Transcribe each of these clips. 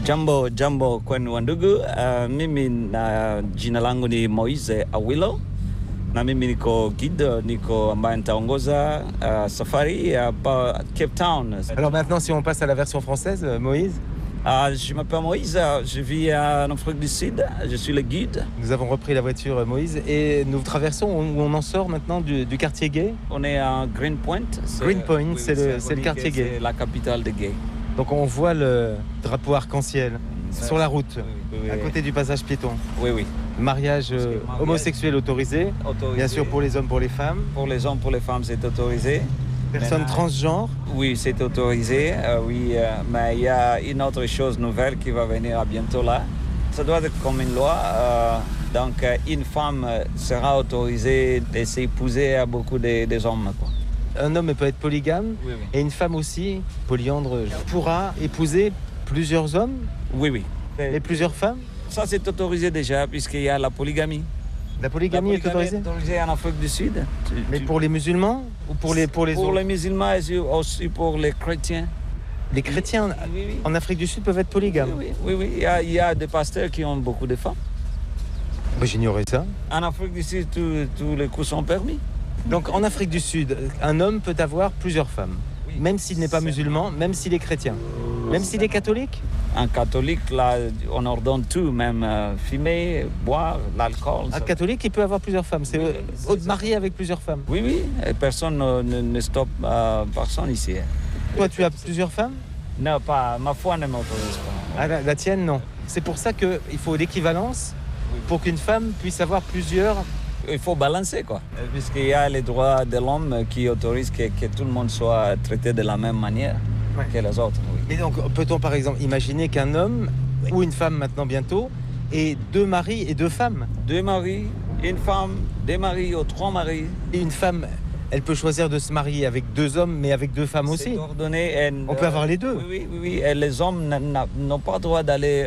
Jambo kwenu wandugu. Mimi na jina langu ni Moise Awilo na mimi niko guide, niko ambaye nitaongoza safari hapa Cape Town. Alors maintenant, si on passe à la version française, Moïse. Je m'appelle Moïse, je vis en Afrique du Sud, je suis le guide. Nous avons repris la voiture, Moïse, et nous traversons, où on en sort maintenant du quartier gay. On est à Greenpoint. Greenpoint, c'est le quartier gay. C'est la capitale de gay. Donc on voit le drapeau arc-en-ciel sur la route, oui. à côté du passage piéton. Oui. Mariage homosexuel autorisé, bien sûr pour les hommes, pour les femmes. Pour les hommes, pour les femmes, c'est autorisé. Personnes transgenres. Oui, c'est autorisé, mais il y a une autre chose nouvelle qui va venir à bientôt là. Ça doit être comme une loi, donc une femme sera autorisée de s'épouser à beaucoup des hommes, quoi. Un homme peut être polygame, oui. Et une femme aussi, polyandre, pourra épouser plusieurs hommes. Oui. Et plusieurs femmes. Ça, c'est autorisé déjà, puisqu'il y a la polygamie. La polygamie est autorisée en Afrique du Sud. Mais pour les musulmans ou pour les Pour autres? les musulmans et aussi pour les chrétiens. Les chrétiens oui. En Afrique du Sud peuvent être polygames? Oui. Il y a des pasteurs qui ont beaucoup de femmes. J'ignorais ça. En Afrique du Sud, tous les coups sont permis. Donc en Afrique du Sud, un homme peut avoir plusieurs femmes, même s'il n'est pas musulman, même s'il est chrétien, même s'il est catholique. Un catholique, là, on ordonne tout, même fumer, boire, l'alcool. Un catholique, il peut avoir plusieurs femmes. C'est marié avec plusieurs femmes. Oui. Et personne ne stoppe personne ici. Toi, tu as plusieurs femmes? Non, pas. Ma foi ne m'autorise pas. La tienne, non. C'est pour ça qu'il faut l'équivalence pour qu'une femme puisse avoir plusieurs. Il faut balancer, quoi. Puisqu'il y a les droits de l'homme qui autorisent que tout le monde soit traité de la même manière que les autres. Oui. Et donc, peut-on par exemple imaginer qu'un homme ou une femme maintenant bientôt ait 2 maris et 2 femmes? 2 maris, une femme, 2 maris ou 3 maris. Et une femme, elle peut choisir de se marier avec 2 hommes, mais avec 2 femmes aussi. C'est ordonné. On peut avoir les 2. Oui. Et les hommes n'ont pas le droit d'aller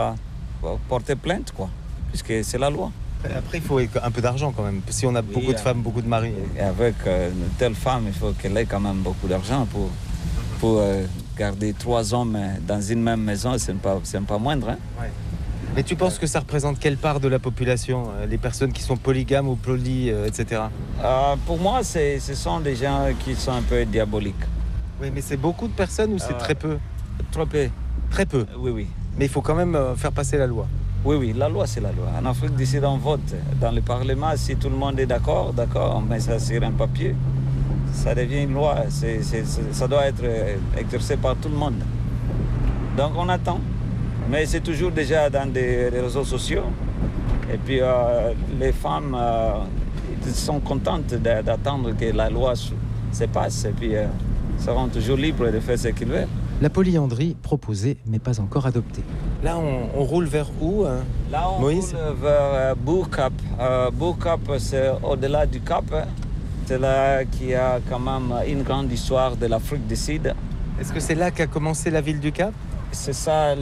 porter plainte, quoi, puisque c'est la loi. Après, il faut un peu d'argent quand même. Si on a beaucoup de femmes, beaucoup de maris. Et avec une telle femme, il faut qu'elle ait quand même beaucoup d'argent pour garder 3 hommes dans une même maison. C'est pas moindre. Hein? Ouais. Mais tu penses que ça représente quelle part de la population, les personnes qui sont polygames ou etc. Pour moi, ce sont des gens qui sont un peu diaboliques. Oui, mais c'est beaucoup de personnes ou c'est très peu? Trop peu. Très peu? Oui. Mais il faut quand même faire passer la loi. Oui, la loi, c'est la loi. En Afrique du Sud, on vote. Dans le Parlement, si tout le monde est d'accord, on met ça sur un papier. Ça devient une loi. Ça doit être exercé par tout le monde. Donc, on attend. Mais c'est toujours déjà dans des réseaux sociaux. Et puis, les femmes sont contentes d'attendre que la loi se passe. Et puis, seront toujours libres de faire ce qu'ils veulent. La polyandrie proposée, mais pas encore adoptée. Là, on roule vers où, Là, on Moïse? roule vers Bo-Cap. Bo-Cap, c'est au-delà du Cap. C'est là qu'il y a quand même une grande histoire de l'Afrique du Sud. Est-ce que c'est là qu'a commencé la ville du Cap? C'est ça